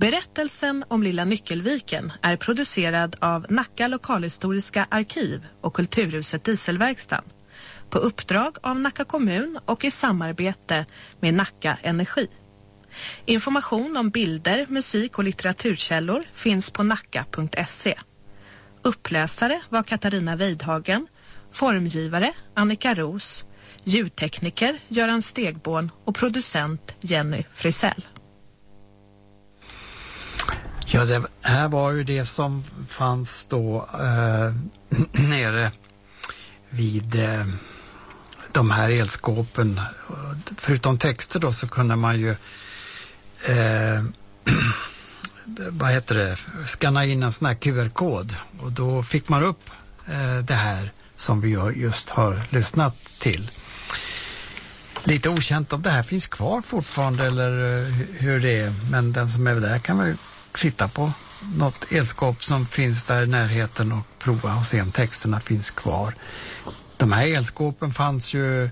Berättelsen om Lilla Nyckelviken är producerad av Nacka lokalhistoriska arkiv och Kulturhuset Dieselverkstan på uppdrag av Nacka kommun och i samarbete med Nacka Energi. Information om bilder, musik och litteraturkällor finns på nacka.se. Uppläsare var Katarina Weidhagen, formgivare Annika Ros, ljudtekniker Göran Stegborn och producent Jenny Frisell. Ja, det här var ju det som fanns då nere vid de här elskåpen. Förutom texter då så kunde man ju skanna in en sån här QR-kod och då fick man upp det här som vi just har lyssnat till. Lite okänt om det här finns kvar fortfarande eller hur det är, men den som är där kan man ju titta på något elskåp som finns där i närheten och prova och se om texterna finns kvar. De här elskåpen fanns ju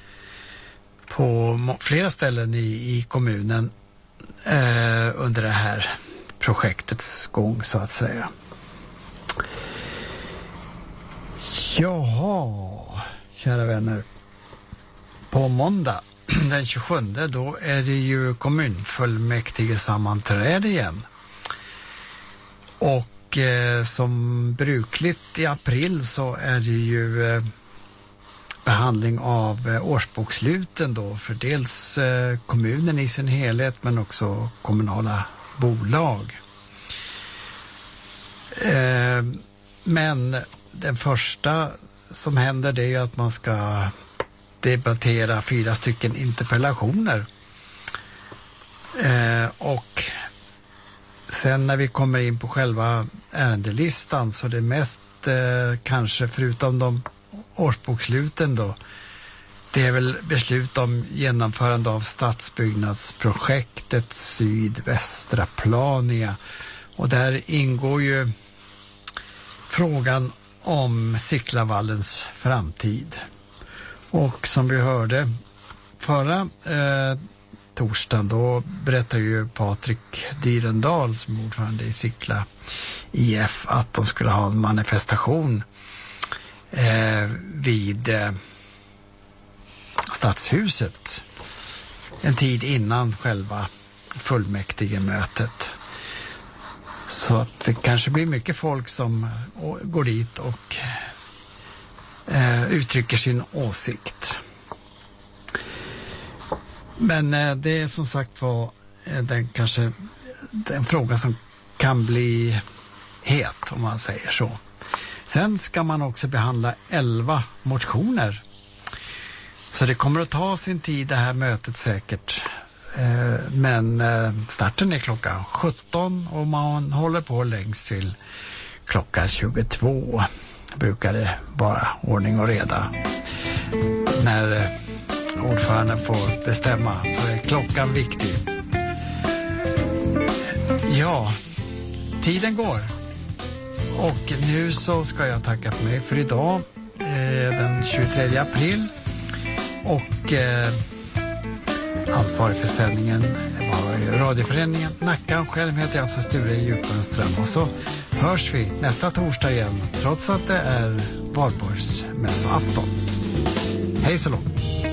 på flera ställen i kommunen under det här projektets gång så att säga. Jaha, kära vänner. På måndag den 27 då är det ju kommunfullmäktige sammanträde igen. Och som brukligt i april så är det ju behandling av årsboksluten då för dels kommunen i sin helhet men också kommunala bolag. Men den första som händer det är ju att man ska debattera 4 stycken interpellationer. Och sen när vi kommer in på själva ärendelistan så det mest kanske förutom de årsboksluten då det är väl beslut om genomförande av stadsbyggnadsprojektet Sydvästra Plania och där ingår ju frågan om Sicklavallens framtid. Och som vi hörde förra torsdagen då berättar ju Patrik Dyrendal som ordförande i Sickla IF att de skulle ha en manifestation vid Stadshuset en tid innan själva fullmäktigemötet. Så att det kanske blir mycket folk som går dit och uttrycker sin åsikt. Men det är som sagt var den fråga som kan bli het om man säger så. Sen ska man också behandla 11 motioner. Så det kommer att ta sin tid det här mötet säkert. Men starten är klockan 17 och man håller på längst till klockan 22. Brukar det vara ordning och reda. När ordföranden får bestämma så är klockan viktig. Ja, tiden går. Och nu så ska jag tacka för mig för idag. Den 23 april. Och ansvarig för sändningen var radioföreningen Nacka. Själv heter jag alltså Sture Djupström. Och så hörs vi nästa torsdag igen trots att det är valborgsmässoafton. Hej så långt!